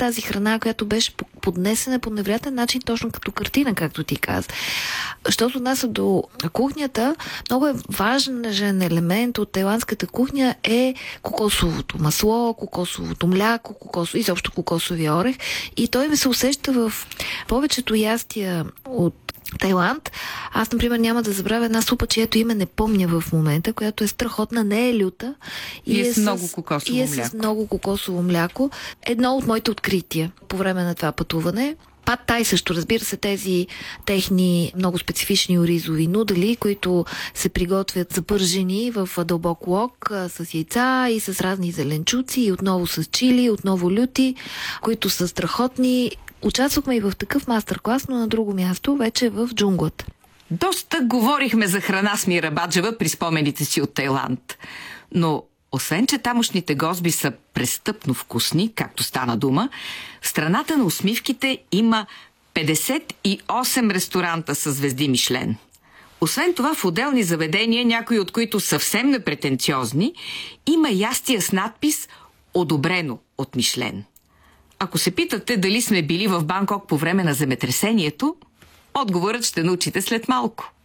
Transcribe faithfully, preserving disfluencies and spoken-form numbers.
тази храна, която беше поднесена по невероятен начин, точно като картина, както ти каза. Защото нас до кухнята, много е важен елемент от тайландската кухня е кокосовото масло, кокосовото мляко, кокосово, изобщо кокосовия орех. И той ми се усеща в повечето ястия от Тайланд. Аз, например, няма да забравя една супа, чието име не помня в момента, която е страхотна, не е люта. И, и е с много кокосово и е мляко. с много кокосово мляко. Едно от моите открития по време на това пътуване. Пад тай също, разбира се, тези техни много специфични оризови нудели, които се приготвят запържени в дълбок лок с яйца и с разни зеленчуци, и отново с чили, отново люти, които са страхотни. Участвахме и в такъв мастер-клас, но на друго място, вече в джунглата. Доста говорихме за храна с Мира Баджева при спомените си от Тайланд. Но освен, че тамошните гозби са престъпно вкусни, както стана дума, в страната на усмивките има петдесет и осем ресторанта със звезди Мишлен. Освен това, в отделни заведения, някои от които съвсем непретенциозни, има ястия с надпис «Одобрено от Мишлен». Ако се питате дали сме били в Банкок по време на земетресението, отговорът ще научите след малко.